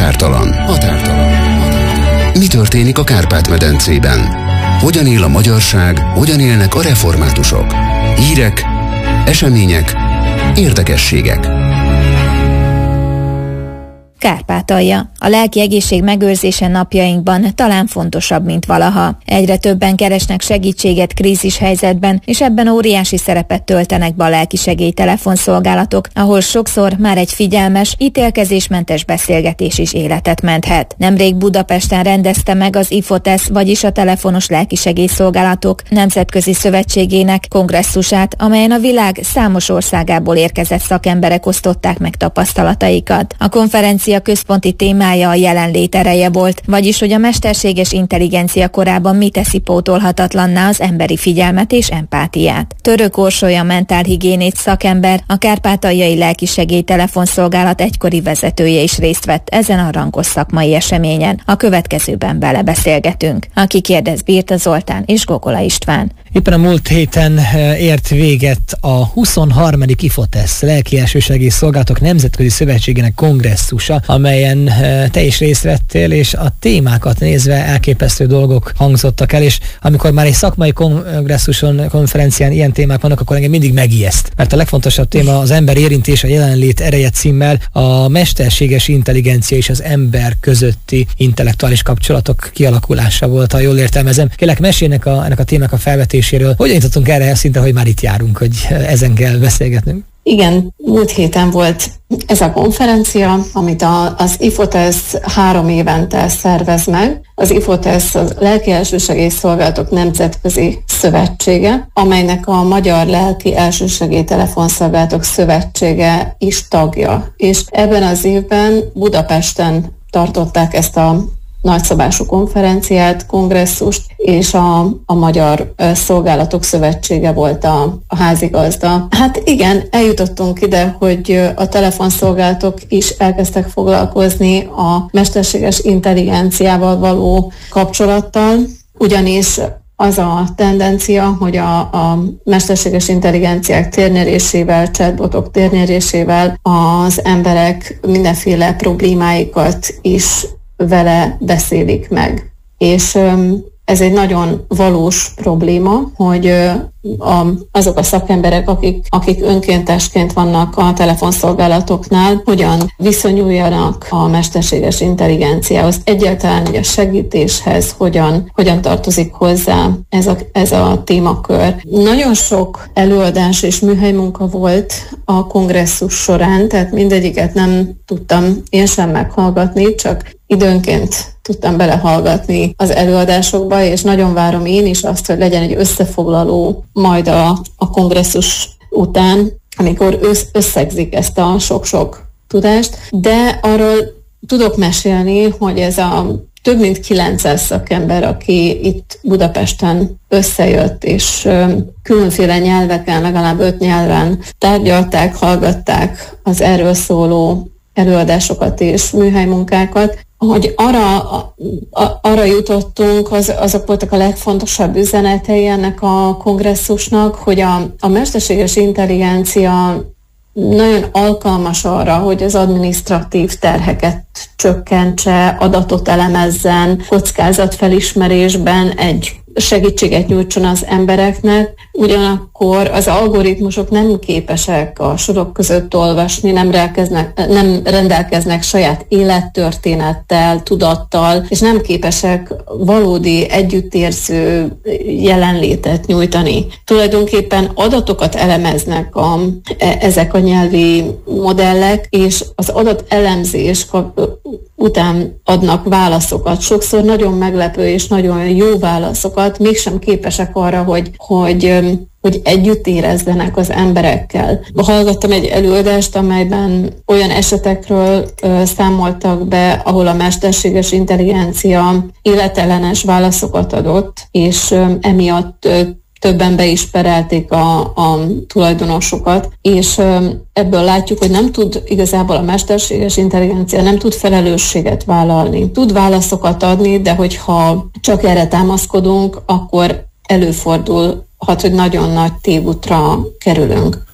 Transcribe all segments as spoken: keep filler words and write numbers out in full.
Határtalan. Határtalan. Mi történik a Kárpát-medencében? Hogyan él a magyarság, hogyan élnek a reformátusok? Hírek, események, érdekességek. Kárpátalja. A lelki egészség megőrzése napjainkban talán fontosabb, mint valaha. Egyre többen keresnek segítséget krízis helyzetben, és ebben óriási szerepet töltenek be a lelki segélytelefonszolgálatok, ahol sokszor már egy figyelmes, ítélkezésmentes beszélgetés is életet menthet. Nemrég Budapesten rendezte meg az Ifotesz, vagyis a Telefonos Lelki Segélyszolgálatok Nemzetközi Szövetségének kongresszusát, amelyen a világ számos országából érkezett szakemberek osztották meg tapasztalataikat. A konferencia A központi témája a jelenlét ereje volt, vagyis hogy a mesterséges intelligencia korában mi teszi pótolhatatlanná az emberi figyelmet és empátiát. Török Orsolya mentálhigiénét szakember, a Kárpátaljai Lelki Segélytelefonszolgálat egykori vezetője is részt vett ezen a rangos szakmai eseményen. A következőben vele beszélgetünk. Aki kérdez Birta Zoltán és Gogola István. Éppen a múlt héten ért véget a huszonharmadik Ifotesz Lelki Elsősegélyszolgálatok Nemzetközi Szövetségének kongresszusa, amelyen te is részt vettél, és a témákat nézve elképesztő dolgok hangzottak el, és amikor már egy szakmai kongresszuson, konferencián ilyen témák vannak, akkor engem mindig megijeszt. Mert a legfontosabb téma az ember érintés, a jelenlét ereje címmel a mesterséges intelligencia és az ember közötti intellektuális kapcsolatok kialakulása volt, ha jól értelmezem. Kérlek, mesélnek a, ennek a témának a felvetéséről. Hogyan jutottunk erre szinte, hogy már itt járunk, hogy ezen kell beszélgetnünk? Igen, múlt héten volt ez a konferencia, amit a, az Ifotesz három évente szervez meg. Az Ifotesz a Lelki Elsősegélyszolgálatok Nemzetközi Szövetsége, amelynek a Magyar Lelki Elsősegélytelefonszolgálatok Szövetsége is tagja. És ebben az évben Budapesten tartották ezt a nagyszabású konferenciát, kongresszust, és a, a Magyar Szolgálatok Szövetsége volt a, a házigazda. Hát igen, eljutottunk ide, hogy a telefonszolgálatok is elkezdtek foglalkozni a mesterséges intelligenciával való kapcsolattal, ugyanis az a tendencia, hogy a, a mesterséges intelligenciák térnyerésével, chatbotok térnyerésével az emberek mindenféle problémáikat is vele beszélik meg. És ez egy nagyon valós probléma, hogy a, azok a szakemberek, akik, akik önkéntesként vannak a telefonszolgálatoknál, hogyan viszonyuljanak a mesterséges intelligenciához, egyáltalán a segítéshez, hogyan, hogyan tartozik hozzá ez a, ez a témakör. Nagyon sok előadás és műhelymunka volt a kongresszus során, tehát mindegyiket nem tudtam én sem meghallgatni, csak időnként tudtam belehallgatni az előadásokba, és nagyon várom én is azt, hogy legyen egy összefoglaló majd a, a kongresszus után, amikor össz, összegzik ezt a sok-sok tudást, de arról tudok mesélni, hogy ez a több mint kilencszáz szakember, aki itt Budapesten összejött, és különféle nyelveken, legalább öt nyelven tárgyalták, hallgatták az erről szóló előadásokat és műhelymunkákat, hogy arra, arra jutottunk, az, azok voltak a legfontosabb üzenetei ennek a kongresszusnak, hogy a, a mesterséges intelligencia nagyon alkalmas arra, hogy az adminisztratív terheket csökkentse, adatot elemezzen, kockázatfelismerésben egy segítséget nyújtson az embereknek, ugyanakkor az algoritmusok nem képesek a sorok között olvasni, nem, nem rendelkeznek saját élettörténettel, tudattal, és nem képesek valódi együttérző jelenlétet nyújtani. Tulajdonképpen adatokat elemeznek a, ezek a nyelvi modellek, és az adatelemzés után adnak válaszokat, sokszor nagyon meglepő és nagyon jó válaszokat, mégsem képesek arra, hogy, hogy, hogy együtt érezzenek az emberekkel. Hallgattam egy előadást, amelyben olyan esetekről ö, számoltak be, ahol a mesterséges intelligencia életellenes válaszokat adott, és ö, emiatt ö, többen be is perelték a, a tulajdonosokat, és ebből látjuk, hogy nem tud igazából a mesterséges intelligencia, nem tud felelősséget vállalni. Tud válaszokat adni, de hogyha csak erre támaszkodunk, akkor előfordulhat, hogy nagyon nagy tévútra kerülünk.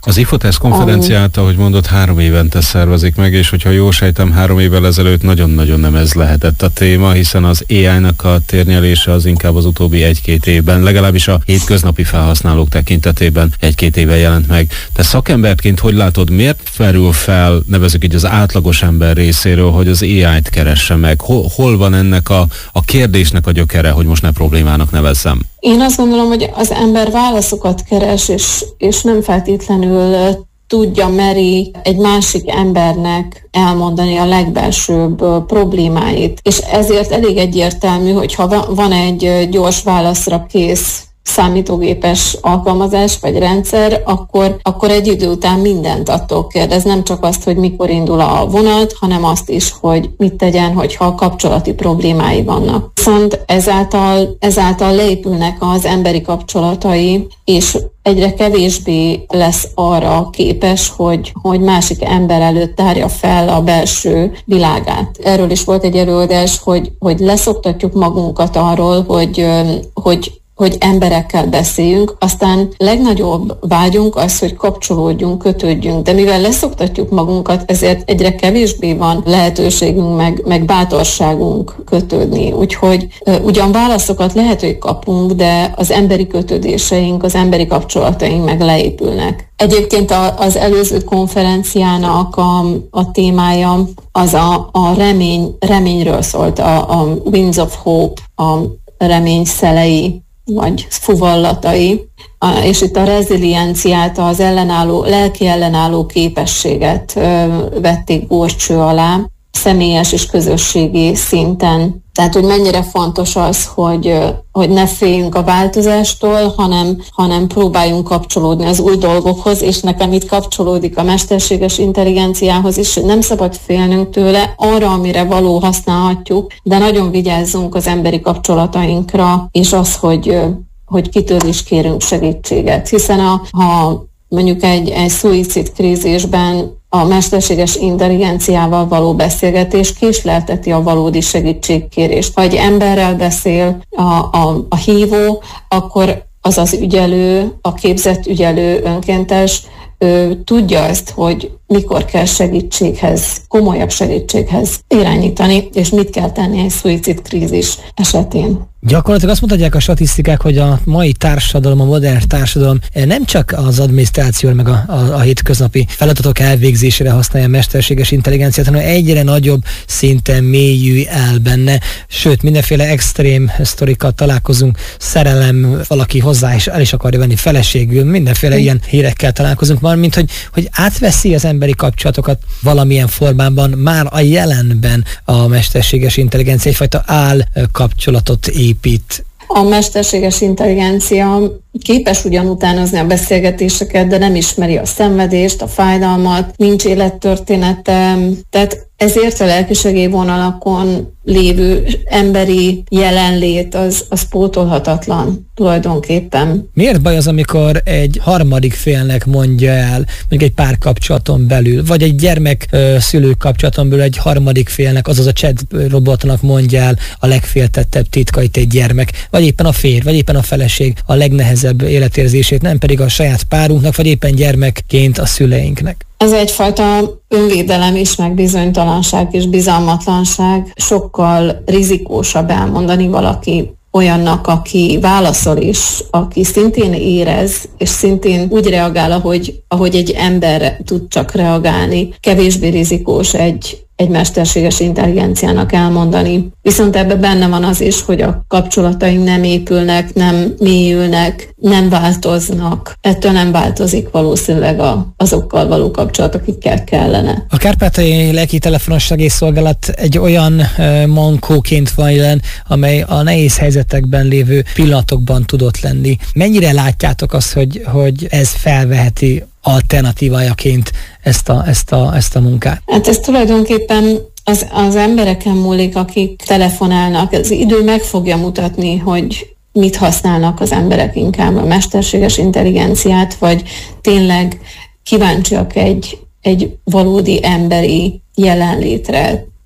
Az Ifotesz konferenciát, ahogy mondott, három évente szervezik meg, és hogyha jól sejtem, három évvel ezelőtt nagyon-nagyon nem ez lehetett a téma, hiszen az á í-nak a térnyelése az inkább az utóbbi egy-két évben, legalábbis a hétköznapi felhasználók tekintetében egy-két éve jelent meg. Te szakemberként hogy látod, miért felül fel, nevezzük így az átlagos ember részéről, hogy az á í-t keresse meg? Hol, hol van ennek a, a kérdésnek a gyökere, hogy most ne problémának nevezzem? Én azt gondolom, hogy az ember válaszokat keres, és, és nem feltétlenül tudja, meri egy másik embernek elmondani a legbelsőbb problémáit. És ezért elég egyértelmű, hogyha van egy gyors válaszra kész számítógépes alkalmazás vagy rendszer, akkor, akkor egy idő után mindent attól kérdez. Nem csak azt, hogy mikor indul a vonat, hanem azt is, hogy mit tegyen, hogyha kapcsolati problémái vannak. Viszont ezáltal, ezáltal leépülnek az emberi kapcsolatai, és egyre kevésbé lesz arra képes, hogy, hogy másik ember előtt tárja fel a belső világát. Erről is volt egy előadás, hogy, hogy leszoktatjuk magunkat arról, hogy, hogy hogy emberekkel beszéljünk, aztán legnagyobb vágyunk az, hogy kapcsolódjunk, kötődjünk, de mivel leszoktatjuk magunkat, ezért egyre kevésbé van lehetőségünk, meg, meg bátorságunk kötődni. Úgyhogy ugyan válaszokat lehet, hogy kapunk, de az emberi kötődéseink, az emberi kapcsolataink meg leépülnek. Egyébként az előző konferenciának a, a témája az a, a remény, reményről szólt, a, a Winds of Hope, a remény szelei, vagy fuvallatai, és itt a rezilienciát, az ellenálló, lelki ellenálló képességet vették górcső alá, személyes és közösségi szinten. Tehát, hogy mennyire fontos az, hogy, hogy ne féljünk a változástól, hanem, hanem próbáljunk kapcsolódni az új dolgokhoz, és nekem itt kapcsolódik a mesterséges intelligenciához is, hogy nem szabad félnünk tőle, arra, amire való használhatjuk, de nagyon vigyázzunk az emberi kapcsolatainkra, és az, hogy, hogy kitől is kérünk segítséget. Hiszen a, ha mondjuk egy, egy szuicid krízisben a mesterséges intelligenciával való beszélgetés késlelteti a valódi segítségkérést. Ha egy emberrel beszél a, a, a hívó, akkor az az ügyelő, a képzett ügyelő önkéntes, ő tudja ezt, hogy mikor kell segítséghez, komolyabb segítséghez irányítani, és mit kell tenni egy szuicid krízis esetén. Gyakorlatilag azt mutatják a statisztikák, hogy a mai társadalom, a modern társadalom nem csak az adminisztrációra, meg a, a, a hétköznapi feladatok elvégzésére használja a mesterséges intelligenciát, hanem egyre nagyobb szinten mélyül el benne, sőt, mindenféle extrém sztorikat találkozunk, szerelem, valaki hozzá is el is akarja venni feleségül, mindenféle mm. ilyen hírekkel találkozunk, már mint hogy, hogy átveszi az emberi kapcsolatokat valamilyen formában, már a jelenben a mesterséges intelligencia egyfajta áll kapcsolatot épít. A mesterséges intelligencia képes ugyan utánozni a beszélgetéseket, de nem ismeri a szenvedést, a fájdalmat, nincs élettörténete, tehát ezért a lelkisegély vonalakon lévő emberi jelenlét az, az pótolhatatlan tulajdonképpen. Miért baj az, amikor egy harmadik félnek mondja el, mondjuk egy párkapcsolaton belül, vagy egy gyermek-szülő kapcsolaton belül egy harmadik félnek, azaz a chat robotnak mondja el a legféltettebb titkait egy gyermek, vagy éppen a férj, vagy éppen a feleség a legnehezebb életérzését, nem pedig a saját párunknak, vagy éppen gyermekként a szüleinknek. Ez egyfajta önvédelem is, meg bizonytalanság és bizalmatlanság. Sokkal rizikósabb elmondani valaki olyannak, aki válaszol is, aki szintén érez, és szintén úgy reagál, ahogy, ahogy egy ember tud csak reagálni. Kevésbé rizikós egy egy mesterséges intelligenciának elmondani. Viszont ebben benne van az is, hogy a kapcsolataink nem épülnek, nem mélyülnek, nem változnak. Ettől nem változik valószínűleg a, azokkal való kapcsolat, akikkel kellene. A Kárpátaljai Lelki Telefonos Segélyszolgálat egy olyan uh, mankóként van jelen, amely a nehéz helyzetekben lévő pillanatokban tudott lenni. Mennyire látjátok azt, hogy, hogy ez felveheti alternatívájaként ezt a, ezt a, ezt a munkát? Hát ez tulajdonképpen az, az embereken múlik, akik telefonálnak. Az idő meg fogja mutatni, hogy mit használnak az emberek, inkább a mesterséges intelligenciát, vagy tényleg kíváncsiak egy, egy valódi emberi jelenlétre.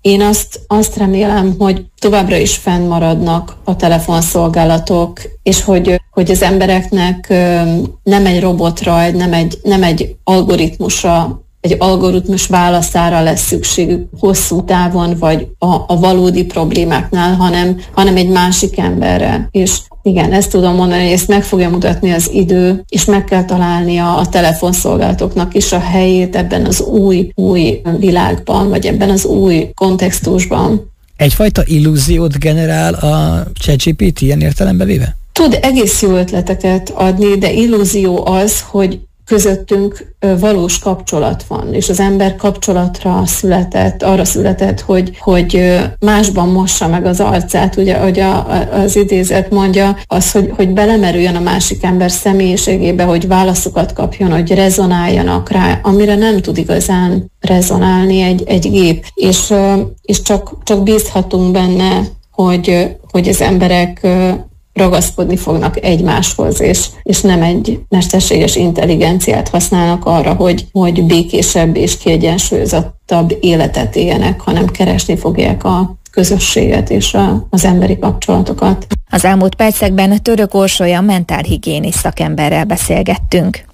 Én azt, azt remélem, hogy továbbra is fennmaradnak a telefonszolgálatok, és hogy, hogy az embereknek nem egy robotra, nem egy, nem egy algoritmusra, egy algoritmus válaszára lesz szükségük hosszú távon, vagy a, a valódi problémáknál, hanem, hanem egy másik emberre. És igen, ezt tudom mondani, hogy ezt meg fogja mutatni az idő, és meg kell találnia a telefonszolgálatoknak is a helyét ebben az új, új világban, vagy ebben az új kontextusban. Egyfajta illúziót generál a ChatGPT ilyen értelembe véve? Tud egész jó ötleteket adni, de illúzió az, hogy közöttünk valós kapcsolat van, és az ember kapcsolatra született, arra született, hogy, hogy másban mossa meg az arcát, ugye, ahogy a, az idézet mondja, az, hogy, hogy belemerüljön a másik ember személyiségébe, hogy válaszokat kapjon, hogy rezonáljanak rá, amire nem tud igazán rezonálni egy, egy gép, és, és csak, csak bízhatunk benne, hogy, hogy az emberek ragaszkodni fognak egymáshoz, és, és nem egy mesterséges intelligenciát használnak arra, hogy, hogy békésebb és kiegyensúlyozottabb életet éljenek, hanem keresni fogják a közösséget és a, az emberi kapcsolatokat. Az elmúlt percekben Török Orsolya mentálhigiénisz szakemberrel beszélgettünk.